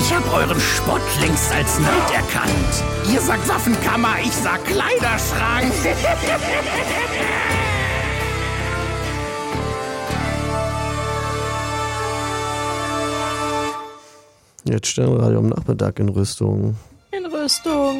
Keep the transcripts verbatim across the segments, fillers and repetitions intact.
Ich hab euren Spott längst als Neid erkannt. Ihr sagt Waffenkammer, ich sag Kleiderschrank. Jetzt stellen wir gerade am Nachmittag in Rüstung. In Rüstung.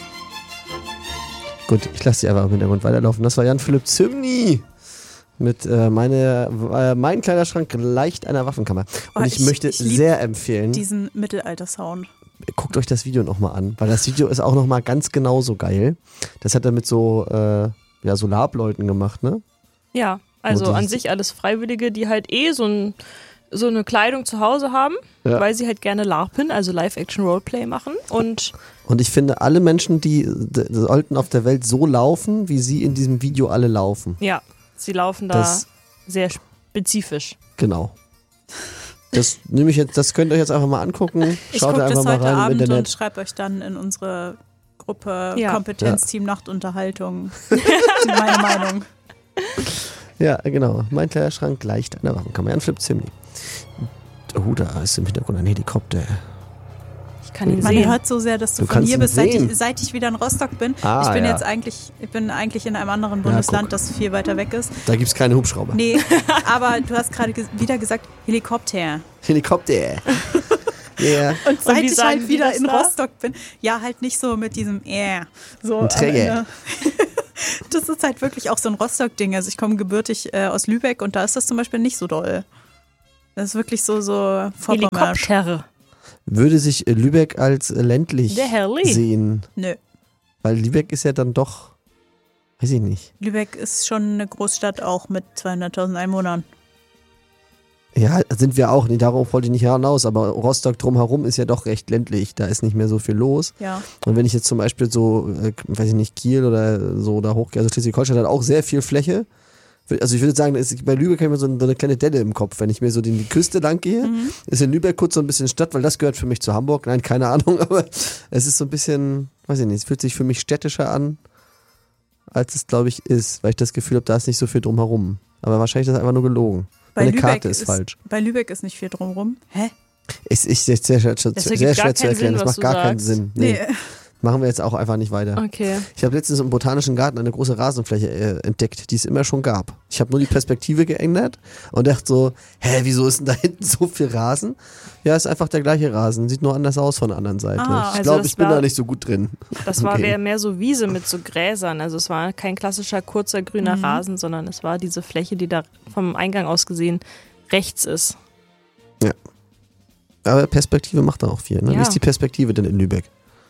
Gut, ich lasse die einfach im Hintergrund weiterlaufen. Das war Jan-Philipp Zymny mit äh, meine, äh, mein Kleiderschrank leicht einer Waffenkammer. Und Oh, ich, ich- möchte ich lieb sehr empfehlen, Diesen Mittelalter-Sound. guckt euch das Video nochmal an, weil das Video ist auch nochmal ganz genauso geil. Das hat er mit so äh, ja, Solarbleuten gemacht, ne? Ja, also Und an dieses- sich alles Freiwillige, die halt eh so, ein, so eine Kleidung zu Hause haben, Ja. weil sie halt gerne LARPen, also Live-Action-Roleplay machen. Und Und ich finde, alle Menschen, die, die sollten auf der Welt so laufen, wie sie in diesem Video alle laufen. ja, sie laufen da Das- sehr spezifisch. Genau. Das nehme ich jetzt, das könnt ihr euch jetzt einfach mal angucken. Ich Schaut gucke einfach das mal heute rein im Abend und Internet. schreibe euch dann in unsere Gruppe Ja. Kompetenzteam Nachtunterhaltung meine Meinung. Ja, genau. Mein Kleiderschrank leicht an der Waffenkammer. Jan-Philipp Zymny. Oh, da ist im Hintergrund ein Helikopter. Ich kann ihn Man sehen. hört so sehr, dass du, Du von kannst hier ihn bist, seit sehen. ich, seit ich wieder in Rostock bin. Ah, ich bin ja. jetzt eigentlich, ich bin eigentlich in einem anderen Ja, Bundesland, guck. das viel weiter weg ist. Da gibt es keine Hubschrauber. Nee, aber du hast gerade ges- wieder gesagt, Helikopter. Helikopter. Ja. Und seit wie ich sagen halt die wieder das in da? Rostock bin, ja, halt nicht so mit diesem äh, so Ein am Träger. Ende. Das ist halt wirklich auch so ein Rostock-Ding. Also ich komme gebürtig äh, aus Lübeck und da ist das zum Beispiel nicht so doll. Das ist wirklich so, so Vorpommersch. Helikopter. Würde sich äh, Lübeck als äh, ländlich Der Herrli. sehen? Nö. Weil Lübeck ist ja dann doch, weiß ich nicht. Lübeck ist schon eine Großstadt auch mit zweihunderttausend Einwohnern. Ja, sind wir auch. Nee, darauf wollte ich nicht hinaus. Aber Rostock drumherum ist ja doch recht ländlich. Da ist nicht mehr so viel los. Ja. Und wenn ich jetzt zum Beispiel so, äh, weiß ich nicht, Kiel oder so oder hoch, also Schleswig-Holstein hat auch sehr viel Fläche. Also ich würde sagen, es ist, bei Lübeck habe ich mir so, so eine kleine Delle im Kopf. Wenn ich mir so die, die Küste lang gehe, Mhm. ist in Lübeck kurz so ein bisschen Stadt, weil das gehört für mich zu Hamburg. Nein, keine Ahnung, aber es ist so ein bisschen, weiß ich nicht, es fühlt sich für mich städtischer an, als es, glaube ich, ist. Weil ich das Gefühl habe, da ist nicht so viel drumherum. Aber wahrscheinlich ist das einfach nur gelogen. Bei Meine Lübeck Karte ist, falsch. Bei Lübeck ist nicht viel drumrum. Hä? Es ist sehr, sehr, sehr, sehr, Das sehr ergibt schwer gar zu keinen erklären. Sinn, Das was macht du gar keinen sagst. Sinn. Nee. Nee. Machen wir jetzt auch einfach nicht weiter. Okay. Ich habe letztens im Botanischen Garten eine große Rasenfläche äh, entdeckt, die es immer schon gab. Ich habe nur die Perspektive geändert und dachte so, hä, wieso ist denn da hinten so viel Rasen? Ja, ist einfach der gleiche Rasen, sieht nur anders aus von der anderen Seite. Ah, ich also glaube, das ich bin war- da nicht so gut drin. Das war Okay. wär mehr so Wiese mit so Gräsern. Also es war kein klassischer kurzer grüner Mhm. Rasen, sondern es war diese Fläche, die da vom Eingang aus gesehen rechts ist. Aber Perspektive macht da auch viel. Ne? Ja. Wie ist die Perspektive denn in Lübeck?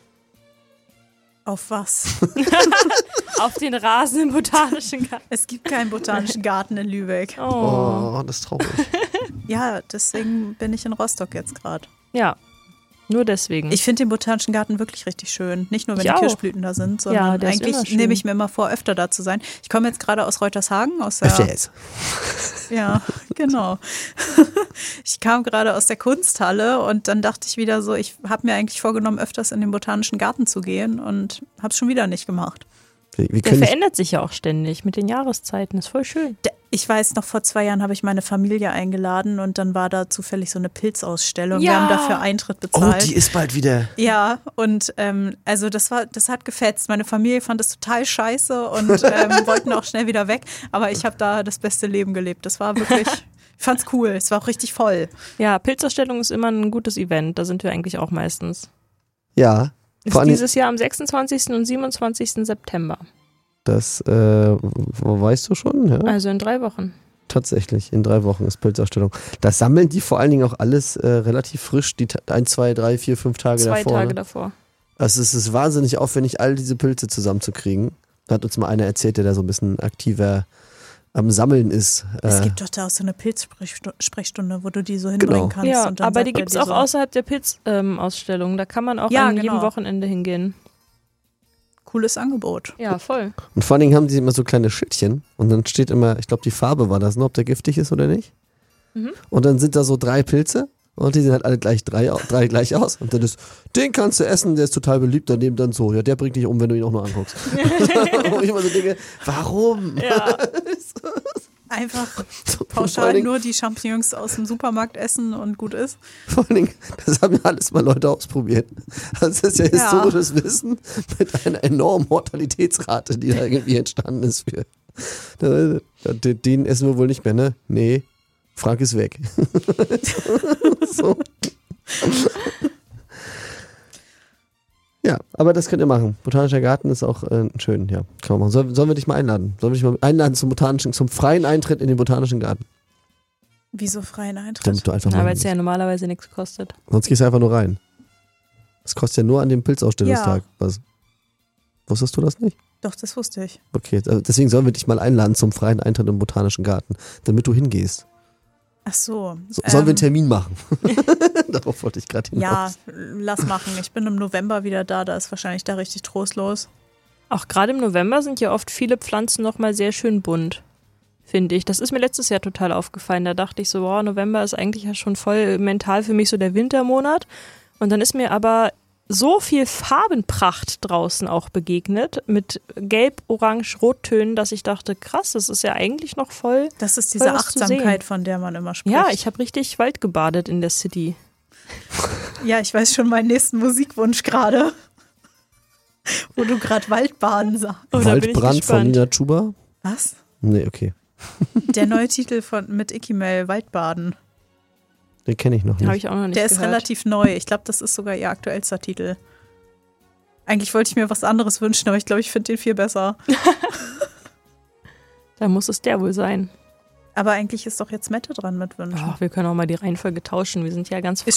Auf was? Auf den Rasen im Botanischen Garten. Es gibt keinen botanischen Garten in Lübeck. Oh. Oh, das ist traurig. Ja, deswegen bin ich in Rostock jetzt gerade. Ja, nur deswegen. Ich finde den botanischen Garten wirklich richtig schön. Nicht nur, wenn Ich die auch. Kirschblüten da sind, Ja, sondern der ist immer eigentlich schön. nehme ich mir immer vor, öfter da zu sein. Ich komme jetzt gerade aus Reutershagen, aus der Öfter jetzt. Ja, genau. Ich kam gerade aus der Kunsthalle und dann dachte ich wieder so, ich habe mir eigentlich vorgenommen, öfters in den botanischen Garten zu gehen und habe es schon wieder nicht gemacht. Wir, wir Der können nicht, verändert sich ja auch ständig mit den Jahreszeiten. Ist voll schön. D- Ich weiß noch, vor zwei Jahren habe ich meine Familie eingeladen und dann war da zufällig so eine Pilzausstellung. Wir Ja. haben dafür Eintritt oh, bezahlt. die ist bald wieder. Ja, und ähm, also das war, das hat gefetzt. Meine Familie fand das total scheiße und ähm, wollten auch schnell wieder weg. Aber ich habe da das beste Leben gelebt. Das war wirklich, ich fand's cool. Es war auch richtig voll. Ja, Pilzausstellung ist immer ein gutes Event. Da sind wir eigentlich auch meistens. Ja, Ist vor allem dieses Jahr am sechsundzwanzigsten und siebenundzwanzigsten September. das, äh, wo weißt du schon? Ja? Also in drei Wochen. Tatsächlich, in drei Wochen ist Pilzausstellung. Das sammeln die vor allen Dingen auch alles äh, relativ frisch, die Ta- ein, zwei, drei, vier, fünf Tage Zwei davor. Tage ne? davor. Also es ist wahnsinnig aufwendig, all diese Pilze zusammenzukriegen. Da hat uns mal einer erzählt, der da so ein bisschen aktiver am Sammeln ist. Es Äh, gibt doch da auch so eine Pilzsprechstunde, wo du die so hinbringen Genau. kannst. Ja, und dann aber sagt die er gibt es dir auch so, außerhalb der Pilzausstellung. Da kann man auch Ja, an genau. jedem Wochenende hingehen. Cooles Angebot. Ja, voll. und vor allen Dingen haben die immer so kleine Schildchen und dann steht immer, ich glaube die Farbe war das, ne, ob der giftig ist oder nicht. Mhm. Und dann sind da so drei Pilze und die sehen halt alle gleich drei, au- drei gleich aus. Und dann ist, den kannst du essen, der ist total beliebt, daneben dann so, ja, der bringt dich um, wenn du ihn auch nur anguckst. Wo ich immer so denke, warum? Ja. Einfach So, vor pauschal allen Dingen- nur die Champignons aus dem Supermarkt essen und gut ist. Vor allen Dingen, das haben ja alles mal Leute ausprobiert. Das ist ja Ja. historisches Wissen mit einer enormen Mortalitätsrate, die da irgendwie entstanden ist für. Den, den essen wir wohl nicht mehr, ne? Nee, Frank ist weg. So. Ja, aber das könnt ihr machen. Botanischer Garten ist auch äh, schön, ja. Kann man machen. Sollen, sollen wir dich mal einladen? Sollen wir dich mal einladen zum botanischen, zum freien Eintritt in den Botanischen Garten? Wieso freien Eintritt? Damit du einfach Ja, mal weil es ja normalerweise nichts kostet. Sonst gehst du einfach nur rein. Das kostet ja nur an dem Pilzausstellungstag. Was? Wusstest du das nicht? Doch, das wusste ich. Okay, deswegen sollen wir dich mal einladen zum freien Eintritt im Botanischen Garten, damit du hingehst. Ach so. So, sollen wir einen ähm, Termin machen? Darauf wollte ich gerade hinaus. Ja, lass machen. Ich bin im November wieder da, da ist wahrscheinlich da richtig trostlos. Auch gerade im November sind ja oft viele Pflanzen nochmal sehr schön bunt, finde ich. Das ist mir letztes Jahr total aufgefallen. Da dachte ich so, wow, November ist eigentlich ja schon voll mental für mich so der Wintermonat. Und dann ist mir aber so viel Farbenpracht draußen auch begegnet, mit Gelb, Orange, Rottönen, dass ich dachte, krass, das ist ja eigentlich noch voll. Das ist diese Voll was zu Achtsamkeit, sehen. von der man immer spricht. Ja, ich habe richtig Wald gebadet in der City. Ja, ich weiß schon meinen nächsten Musikwunsch gerade. Wo du gerade Waldbaden sagst. Oh, da bin ich Waldbrand von gespannt. Nina Chuba? Was? Nee, okay. Der neue Titel von mit Ikimel, Waldbaden. Den kenne ich noch Habe nicht. ich auch noch nicht Der ist gehört. relativ neu. Ich glaube, das ist sogar ihr aktuellster Titel. Eigentlich wollte ich mir was anderes wünschen, aber ich glaube, ich finde den viel besser. Da muss es der wohl sein. Aber eigentlich ist doch jetzt Mette dran mit Wünschen. Oh, wir können auch mal die Reihenfolge tauschen. Wir sind ja ganz Ist